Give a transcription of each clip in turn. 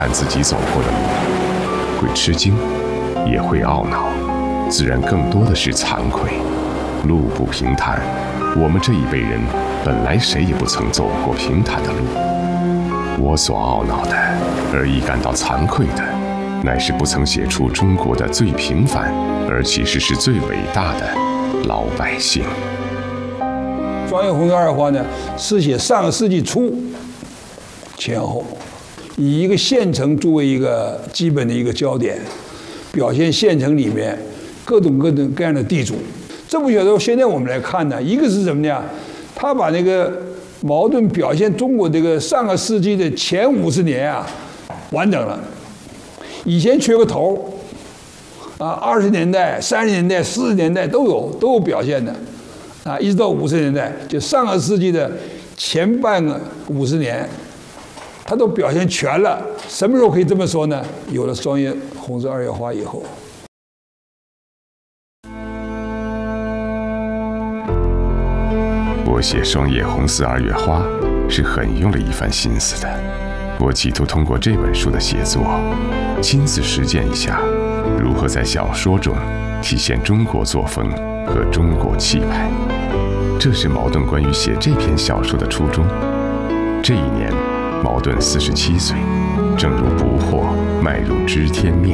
看自己走过的路，会吃惊，也会懊恼，自然更多的是惭愧。路不平坦，我们这一辈人本来谁也不曾走过平坦的路。我所懊恼的，而亦感到惭愧的，乃是不曾写出中国的最平凡，而其实是最伟大的老百姓。 双叶红色二月花呢，是写上个世纪初前后，以一个县城作为一个基本的一个焦点，表现县城里面各种各样的地主。这部小说现在我们来看呢，一个是什么呢？他把那个矛盾表现中国这个上个世纪的前50年啊，完整了。以前缺个头啊，20年代、30年代、40年代都有表现的啊，一直到50年代，就上个世纪的前半个50年，它都表现全了。什么时候可以这么说呢？有了双叶红色二月花以后。 我写双叶红似二月花是很用了一番心思的。我企图通过这本书的写作，亲自实践一下如何在小说中体现中国作风和中国气派。这是茅盾关于写这篇小说的初衷。这一年，茅盾47岁，正如不惑，迈入知天命。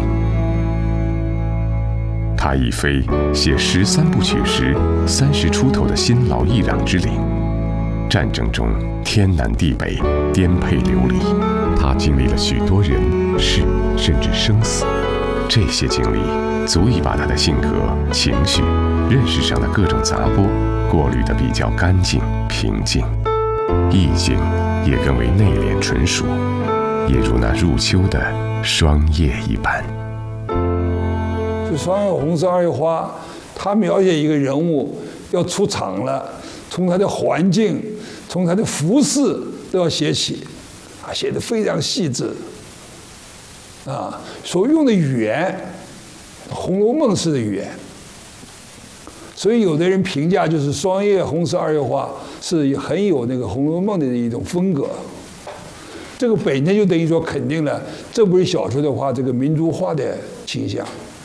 他已非写13部曲时30出头的辛劳毅攘之龄。战争中天南地北，颠沛流离，他经历了许多人事，甚至生死。这些经历足以把他的性格、情绪、认识上的各种杂波过滤得比较干净平静，意境也更为内敛纯熟，也如那入秋的霜叶一般。 这双叶红色二月花，他描写一个人物要出场了，从他的环境，从他的服饰都要写起，啊，写得非常细致，啊，所用的语言，《红楼梦》式的语言。所以有的人评价就是双叶红色二月花是很有那个《红楼梦》的一种风格。这个本身就等于说肯定了这部小说的话，这个民族化的倾向。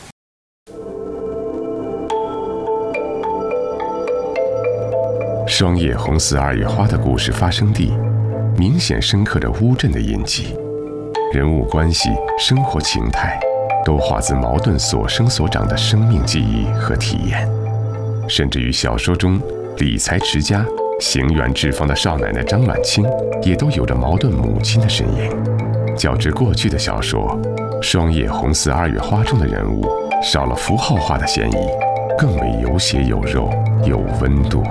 双叶红似二月花的故事发生地，明显深刻着乌镇的印记，人物关系、生活情态，都化自茅盾所生所长的生命记忆和体验。甚至于小说中理财持家、行远致方的少奶奶张婉清，也都有着茅盾母亲的身影。较之过去的小说，双叶红似二月花中的人物少了符号化的嫌疑，更为有血有肉、有温度。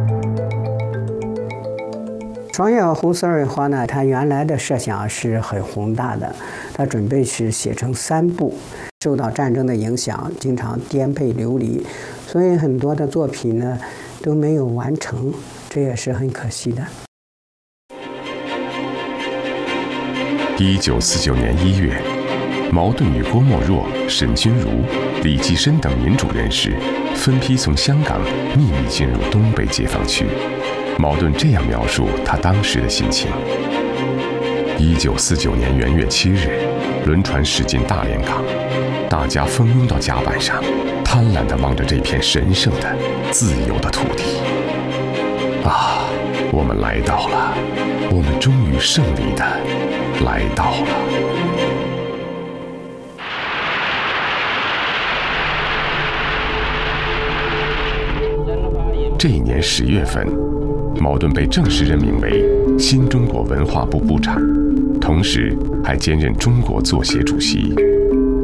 双叶红似二月花呢，它原来的设想是很宏大的，它准备是写成3部，受到战争的影响，经常颠沛流离，所以很多的作品呢都没有完成，这也是很可惜的。 1949年1月，茅盾与郭沫若、沈钧儒、李济深等民主人士分批从香港秘密进入东北解放区。茅盾这样描述他当时的心情：1949年元月7日，轮船驶进大连港，大家蜂拥到甲板上，贪婪地望着这片神圣的、自由的土地。啊，我们来到了，我们终于胜利地来到了。这一年10月份，茅盾被正式任命为新中国文化部部长，同时还兼任中国作协主席。